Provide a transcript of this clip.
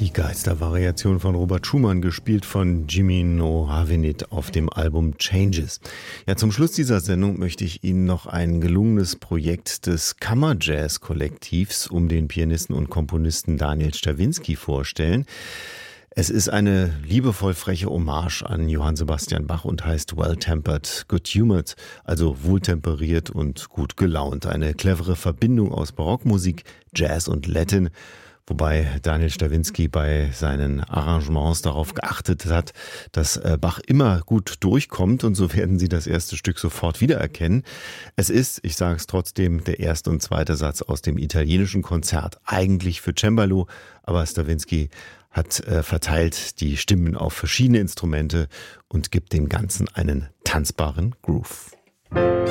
Die Geistervariation von Robert Schumann, gespielt von Jimmy No Havenit auf dem Album Changes. Ja, zum Schluss dieser Sendung möchte ich Ihnen noch ein gelungenes Projekt des Kammerjazz-Kollektivs um den Pianisten und Komponisten Daniel Stawinski vorstellen. Es ist eine liebevoll freche Hommage an Johann Sebastian Bach und heißt Well-Tempered, Good-Humored, also wohltemperiert und gut gelaunt. Eine clevere Verbindung aus Barockmusik, Jazz und Latin, wobei Daniel Stawinski bei seinen Arrangements darauf geachtet hat, dass Bach immer gut durchkommt, und so werden Sie das erste Stück sofort wiedererkennen. Es ist, ich sage es trotzdem, der erste und zweite Satz aus dem italienischen Konzert, eigentlich für Cembalo, aber Stawinski hat verteilt die Stimmen auf verschiedene Instrumente und gibt dem Ganzen einen tanzbaren Groove.